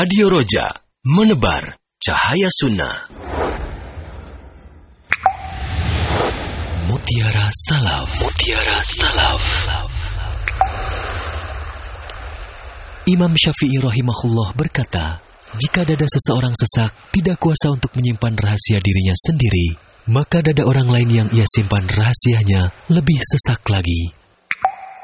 Radio Roja, menebar cahaya sunnah. Mutiara Salaf. Mutiara Salaf. Imam Syafi'i rahimahullah berkata, jika dada seseorang sesak tidak kuasa untuk menyimpan rahasia dirinya sendiri, maka dada orang lain yang ia simpan rahasianya lebih sesak lagi.